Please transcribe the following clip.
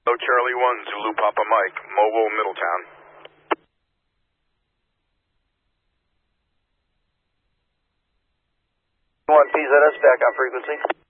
Charlie 1, Zulu Papa Mike, Mobile, Middletown. 1 PZS, back on frequency.